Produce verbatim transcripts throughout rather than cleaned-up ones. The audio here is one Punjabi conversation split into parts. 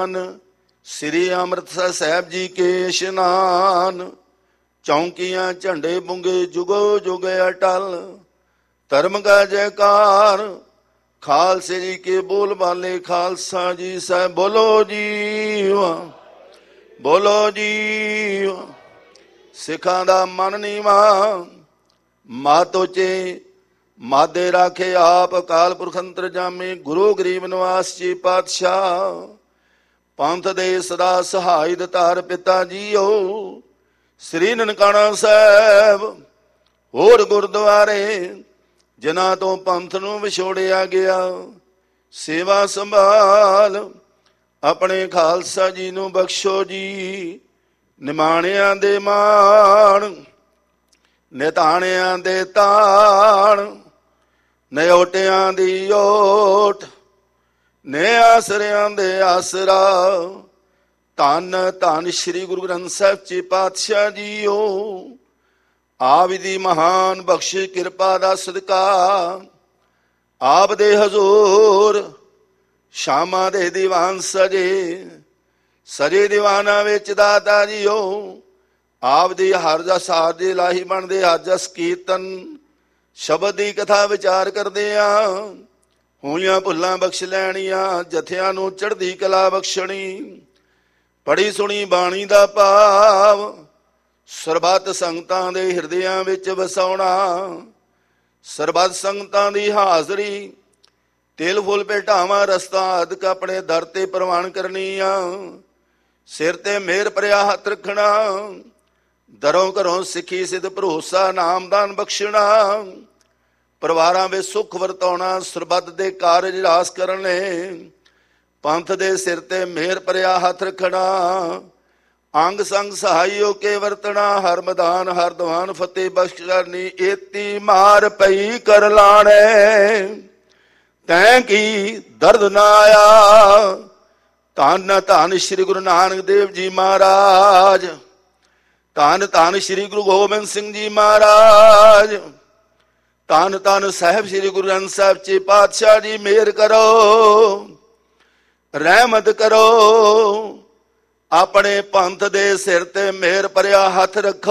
ਦੀਵਾਨ ਸ੍ਰੀ ਅੰਮ੍ਰਿਤਸਰ ਸਾਹਿਬ ਜੀ ਕੇ ਇਸ਼ਨਾਨ। ਚੌਂਕੀਆਂ ਝੰਡੇ ਬੁੰਗੇ ਜੁਗੋ ਜੁਗ ਅਟਲ, ਧਰਮ ਕਾ ਜੈਕਾਰ ਖਾਲਸੇ ਜੀ ਕੇ ਬੋਲ ਬਾਲੇ ਖਾਲਸਾ ਜੀ ਸਾਹਿਬ। ਬੋਲੋ ਜੀ ਬੋਲੋ ਜੀ। ਸਿੱਖਾਂ ਦਾ ਮਨ ਨੀਵਾਂ ਮਤ ਉੱਚੇ, ਮਾਦੇ ਰਾਖੇ ਆਪ ਅਕਾਲ ਪੁਰਖ ਅੰਤਰਜਾਮੀ ਗੁਰੂ ਗਰੀਬ ਨਿਵਾਸ ਜੀ ਪਾਤਸ਼ਾਹ। ਪੰਥ ਦੇ ਸਦਾ ਸਹਾਈ ਦਤਾਰ ਪਿਤਾ ਜੀਓ ਸ੍ਰੀ ਨਨਕਾਣਾ ਸਾਹਿਬ। ਹੋਰ ਗੁਰਦੁਆਰੇ ਜਿਨ੍ਹਾਂ ਤੋਂ ਪੰਥ ਨੂੰ ਵਿਛੋੜਿਆ ਗਿਆ, ਸੇਵਾ ਸੰਭਾਲ ਆਪਣੇ ਖਾਲਸਾ ਜੀ ਨੂੰ ਬਖਸ਼ੋ ਜੀ। ਨਿਮਾਣਿਆਂ ਦੇ ਮਾਣ, ਨਿਤਾਣਿਆਂ ਦੇ ਤਾਣ, ਨਿਓਟਿਆਂ ਦੀ ਓਟ, ਨੇ ਆਸਰਿਆਂ ਦੇ ਆਸਰਾ। ਧੰਨ ਧੰਨ ਸ਼੍ਰੀ ਗੁਰੂ ਗ੍ਰੰਥ ਸਾਹਿਬ ਜੀ ਪਾਤਸ਼ਾਹ ਜੀਓ। ਆਪ ਦੀ ਮਹਾਨ ਬਖਸ਼ਿਸ਼ ਕਿਰਪਾ ਦਾ ਸਦਕਾ ਆਪ ਦੇ ਹਜ਼ੂਰ ਸ਼ਾਮਾਂ ਦੇ ਦੀਵਾਨ ਸਜੇ, ਸਜੇ ਦੀਵਾਨਾਂ ਵਿੱਚ ਦਾਤਾ ਜੀਓ। ਆਪ ਦੀ ਹਰ ਜਸ ਆਰਜੇ ਲਾਹੀ ਬਣਦੇ ਹਰ ਜਸ ਕੀਰਤਨ ਸ਼ਬਦ ਦੀ ਕਥਾ ਵਿਚਾਰ ਕਰਦੇ ਆ। ਹੋਈਆਂ ਭੁੱਲਾਂ ਬਖਸ਼ ਲੈਣੀਆਂ, ਜਥਿਆਂ ਨੂੰ ਚੜ੍ਹਦੀ ਕਲਾ ਬਖਸ਼ਣੀ। ਪੜੀ ਸੁਣੀ ਬਾਣੀ ਦਾ ਭਾਵ ਸਰਬੱਤ ਸੰਗਤਾਂ ਦੇ ਹਿਰਦਿਆਂ ਵਿੱਚ ਵਸਾਉਣਾ। ਸਰਬੱਤ ਸੰਗਤਾਂ ਦੀ ਹਾਜ਼ਰੀ, ਤਿਲ ਫੁੱਲ ਭੇਟਾਵਾਂ ਰਸਤਾ ਆਦਿਕ ਆਪਣੇ ਦਰ ਤੇ ਪ੍ਰਵਾਨ ਕਰਨੀ ਆ। ਸਿਰ ਤੇ ਮਿਹਰ ਭਰਿਆ ਹੱਥ ਰੱਖਣਾ, ਦਰੋਂ ਘਰੋਂ ਸਿੱਖੀ ਸਿੱਧ ਭਰੋਸਾ ਨਾਮਦਾਨ ਬਖਸ਼ਣਾ। ਪਰਿਵਾਰਾਂ ਵਿੱਚ ਸੁੱਖ ਵਰਤਾਉਣਾ, ਸਰਬੱਤ ਦੇ ਕਾਰਜ ਰਾਸ ਕਰਨੇ। ਪੰਥ ਦੇ ਸਿਰ ਤੇ ਮਿਹਰ ਭਰਿਆ ਹੱਥ ਰੱਖਣਾ, ਅੰਗ ਸੰਗ ਸਹਾਈ ਹੋ ਕੇ ਵਰਤਣਾ। ਹਰ ਮੈਦਾਨ ਹਰ ਦੀਵਾਨ ਫਤਿਹ ਬਖਸ਼ ਕਰਨੀ। ਏਤੀ ਮਾਰ ਪਈ ਕਰ ਲਾਣੇ, ਤੈਂ ਕੀ ਦਰਦ ਨਾ ਆਇਆ। ਧੰਨ ਧੰਨ ਸ਼੍ਰੀ ਗੁਰੂ ਨਾਨਕ ਦੇਵ ਜੀ ਮਹਾਰਾਜ, ਧੰਨ ਧੰਨ ਸ਼੍ਰੀ ਗੁਰੂ ਗੋਬਿੰਦ ਸਿੰਘ ਜੀ ਮਹਾਰਾਜ, ਧੰਨ ਧੰਨ ਸਾਹਿਬ ਸ਼੍ਰੀ ਗੁਰੂ ਗ੍ਰੰਥ ਸਾਹਿਬ ਜੀ ਪਾਤਸ਼ਾਹ ਜੀ। ਮਿਹਰ ਕਰੋ, ਰਹਿਮਤ ਕਰੋ, ਆਪਣੇ ਪੰਥ ਦੇ ਸਿਰ ਤੇ ਮਿਹਰ ਭਰਿਆ ਹੱਥ ਰੱਖੋ।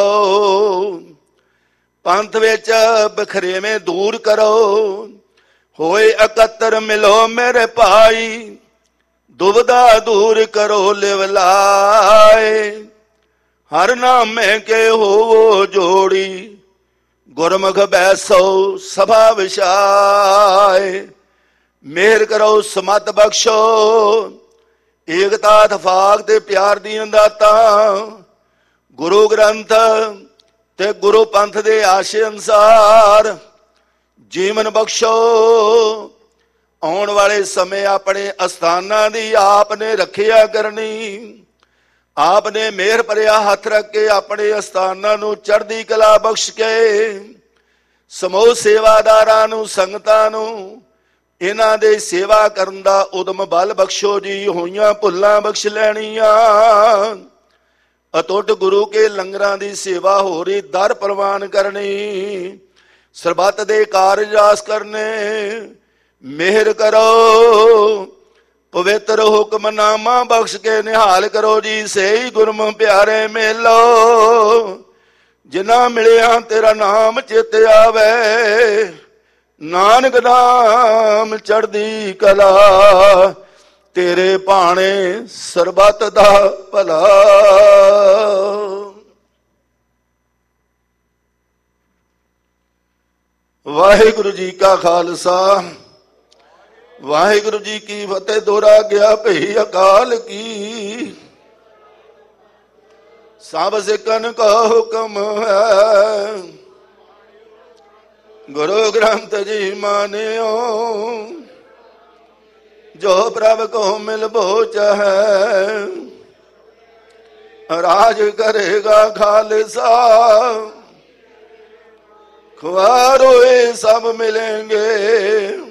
ਪੰਥ ਵਿੱਚ ਬਖਰੇਵੇਂ ਦੂਰ ਕਰੋ, ਹੋਏ ਇਕੱਤਰ ਮਿਲੋ ਮੇਰੇ ਭਾਈ। ਦੁਬਦਾ ਦੂਰ ਕਰੋ ਲਿਵ ਲਾਏ, ਹਰ ਨਾਮੇ ਕੇ ਹੋਵੋ ਜੋੜੀ। ਗੁਰਮੁਖ ਬੈਸੋ ਸਭਾ ਵਿਛਾਏ, ਮਿਹਰ ਕਰੋ ਸਮਤ ਬਖਸ਼ੋ। ਏਕਤਾ ਇਤਫਾਕ ਤੇ ਪਿਆਰ ਦੀਆਂ ਦਾਤਾਂ, ਗੁਰੂ ਗ੍ਰੰਥ ਤੇ ਗੁਰੂ ਪੰਥ ਦੇ ਆਸ਼ੇ ਅਨੁਸਾਰ ਜੀਵਨ ਬਖਸ਼ੋ। ਆਉਣ ਵਾਲੇ ਸਮੇਂ ਆਪਣੇ ਅਸਥਾਨਾਂ ਦੀ ਆਪ ਨੇ ਰੱਖਿਆ ਕਰਨੀ। ਆਪ ਨੇ ਮਿਹਰ ਭਰਿਆ ਹੱਥ ਰੱਖ ਕੇ ਆਪਣੇ ਅਸਥਾਨਾਂ ਨੂੰ ਚੜ੍ਹਦੀ ਕਲਾ ਬਖਸ਼ ਕੇ ਸਮੂਹ ਸੇਵਾਦਾਰਾਂ ਨੂੰ, ਸੰਗਤਾਂ ਨੂੰ ਇਹਨਾਂ ਦੇ ਸੇਵਾ ਕਰਨ ਦਾ ਉਦਮ ਬਲ ਬਖਸ਼ੋ ਜੀ। ਹੋਈਆਂ ਭੁੱਲਾਂ ਬਖਸ਼ ਲੈਣੀਆਂ। ਅਟੁੱਟ ਗੁਰੂ ਕੇ ਲੰਗਰਾਂ ਦੀ ਸੇਵਾ ਹੋ ਰਹੀ, ਦਰ ਪ੍ਰਵਾਨ ਕਰਨੀ। ਸਰਬੱਤ ਦੇ ਕਾਰਜ ਰਾਸ ਕਰਨੇ। ਮਿਹਰ ਕਰੋ, ਪਵਿੱਤਰ ਹੁਕਮਨਾਮਾ ਬਖਸ਼ ਕੇ ਨਿਹਾਲ ਕਰੋ ਜੀ। ਸਹੀ ਗੁਰਮੁਖ ਪਿਆਰੇ ਮੇਲੋ, ਜਿਨ੍ਹਾਂ ਮਿਲਿਆ ਤੇਰਾ ਨਾਮ ਚਿਤ ਆਵੇ। ਨਾਨਕ ਨਾਮ ਚੜ੍ਹਦੀ ਕਲਾ, ਤੇਰੇ ਭਾਣੇ ਸਰਬੱਤ ਦਾ ਭਲਾ। ਵਾਹਿਗੁਰੂ ਜੀ ਕਾ ਖਾਲਸਾ, ਵਾਹਿਗੁਰੂ ਜੀ ਕੀ ਫਤਿਹ। ਦੋਹਰਾ ਗਿਆ ਭਈ ਅਕਾਲ ਕੀ, ਸਭ ਸਿੱਖਨ ਕਾ ਹੁਕਮ ਹੈ। ਗੁਰੂ ਗ੍ਰੰਥ ਜੀ ਮਾਨਿਓ, ਜੋ ਪ੍ਰਭ ਕੋ ਮਿਲ ਭੋਚ ਹੈ। ਰਾਜ ਕਰੇਗਾ ਖਾਲਸਾ, ਖੁਆਰੋਏ ਸਭ ਮਿਲेंगे।